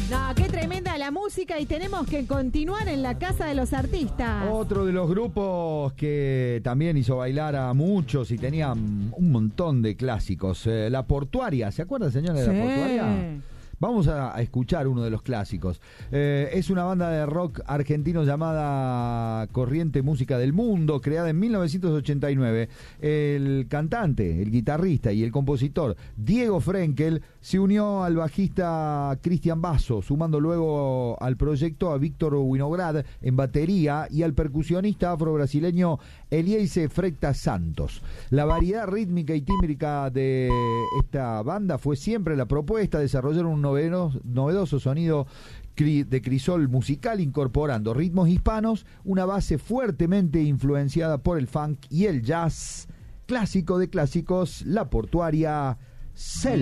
No, qué tremenda la música y tenemos que continuar en la Casa de los Artistas. Otro de los grupos que también hizo bailar a muchos y tenía un montón de clásicos. La Portuaria, ¿se acuerdan, señora, de La Portuaria? Vamos a escuchar uno de los clásicos. Es una banda de rock argentino llamada Corriente Música del Mundo, creada en 1989. El cantante, el guitarrista y el compositor Diego Frenkel se unió al bajista Cristian Basso, sumando luego al proyecto a Víctor Winograd en batería y al percusionista afro-brasileño Elieise Freitas Santos. La variedad rítmica y tímbrica de esta banda fue siempre la propuesta de desarrollar un novedoso sonido de crisol musical incorporando ritmos hispanos, una base fuertemente influenciada por el funk y el jazz. Clásico de clásicos, La Portuaria, Selva.